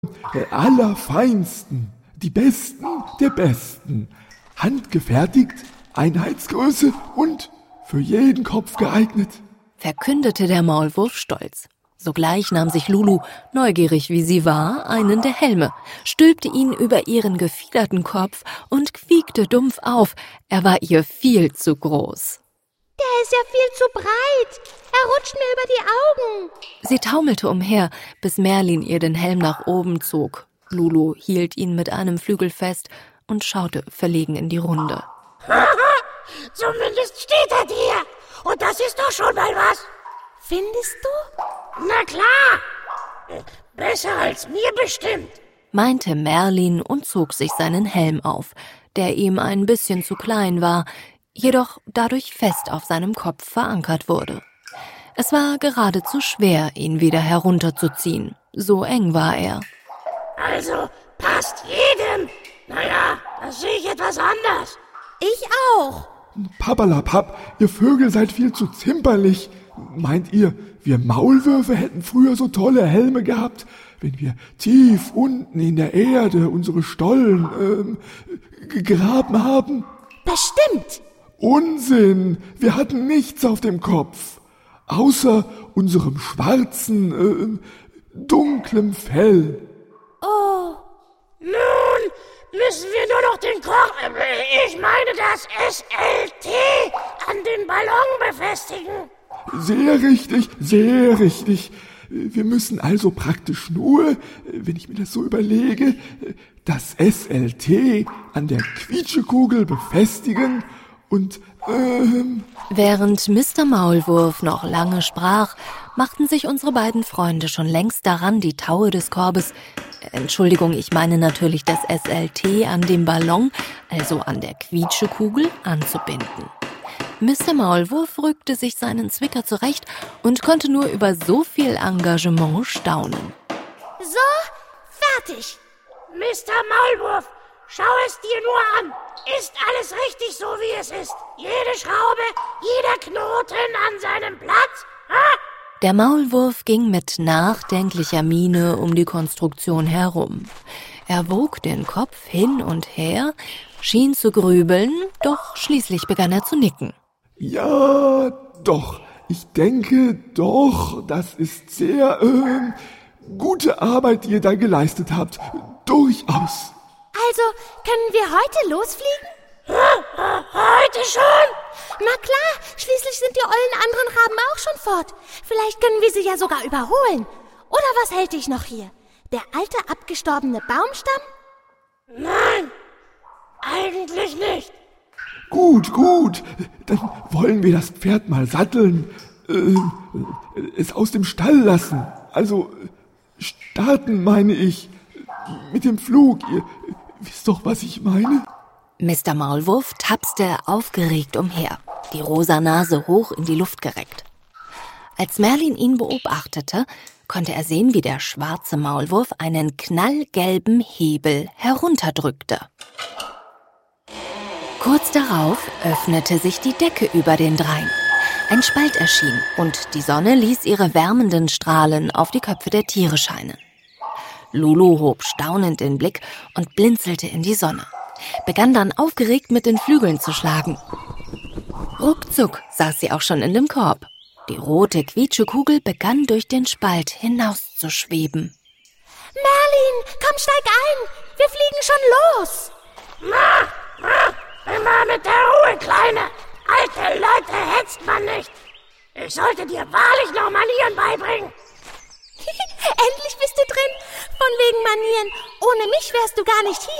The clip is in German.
allerfeinsten, die besten der besten, handgefertigt, Einheitsgröße und für jeden Kopf geeignet«, verkündete der Maulwurf stolz. Sogleich nahm sich Lulu, neugierig wie sie war, einen der Helme, stülpte ihn über ihren gefiederten Kopf und quiekte dumpf auf. Er war ihr viel zu groß. Der ist ja viel zu breit. Er rutscht mir über die Augen. Sie taumelte umher, bis Merlin ihr den Helm nach oben zog. Lulu hielt ihn mit einem Flügel fest und schaute verlegen in die Runde. Zumindest steht er dir. Und das ist doch schon mal was. Findest du? Na klar. Besser als mir bestimmt, meinte Merlin und zog sich seinen Helm auf, der ihm ein bisschen zu klein war, jedoch dadurch fest auf seinem Kopf verankert wurde. Es war geradezu schwer, ihn wieder herunterzuziehen. So eng war er. Also passt jedem. Naja, das sehe ich etwas anders. Ich auch. »Papperlapapp, ihr Vögel seid viel zu zimperlich. Meint ihr, wir Maulwürfe hätten früher so tolle Helme gehabt, wenn wir tief unten in der Erde unsere Stollen gegraben haben?« »Bestimmt!« »Unsinn! Wir hatten nichts auf dem Kopf, außer unserem schwarzen, dunklem Fell.« »Oh!« »Nun müssen wir nur noch den ich meine das SLT an den Ballon befestigen.« »Sehr richtig, sehr richtig. Wir müssen also praktisch nur, wenn ich mir das so überlege, das SLT an der Quietschekugel befestigen und, Während Mr. Maulwurf noch lange sprach, machten sich unsere beiden Freunde schon längst daran, die Taue des Korbes, Entschuldigung, ich meine natürlich das SLT an dem Ballon, also an der Quietschekugel, anzubinden. Mr. Maulwurf rückte sich seinen Zwicker zurecht und konnte nur über so viel Engagement staunen. »So, fertig!« »Mr. Maulwurf, schau es dir nur an. Ist alles richtig so, wie es ist? Jede Schraube, jeder Knoten an seinem Platz? Ha?« Der Maulwurf ging mit nachdenklicher Miene um die Konstruktion herum. Er wog den Kopf hin und her, schien zu grübeln, doch schließlich begann er zu nicken. »Ja, doch, ich denke doch, das ist sehr, gute Arbeit, die ihr da geleistet habt. Durchaus.« »Also, können wir heute losfliegen?« »Heute schon?« »Na klar, schließlich sind die ollen anderen Raben auch schon fort. Vielleicht können wir sie ja sogar überholen. Oder was hält dich noch hier? Der alte, abgestorbene Baumstamm?« »Nein, eigentlich nicht.« »Gut, dann wollen wir das Pferd mal satteln, es aus dem Stall lassen, also starten, meine ich, mit dem Flug, ihr wisst doch, was ich meine?« Mr. Maulwurf tapste aufgeregt umher, die rosa Nase hoch in die Luft gereckt. Als Merlin ihn beobachtete, konnte er sehen, wie der schwarze Maulwurf einen knallgelben Hebel herunterdrückte. Kurz darauf öffnete sich die Decke über den dreien. Ein Spalt erschien und die Sonne ließ ihre wärmenden Strahlen auf die Köpfe der Tiere scheinen. Lulu hob staunend den Blick und blinzelte in die Sonne, begann dann aufgeregt mit den Flügeln zu schlagen. Ruckzuck saß sie auch schon in dem Korb. Die rote Quietschekugel begann durch den Spalt hinauszuschweben. »Merlin, komm, steig ein! Wir fliegen schon los!« Immer mit der Ruhe, Kleine. Alte Leute hetzt man nicht. Ich sollte dir wahrlich noch Manieren beibringen. Endlich bist du drin. Von wegen Manieren. Ohne mich wärst du gar nicht hier.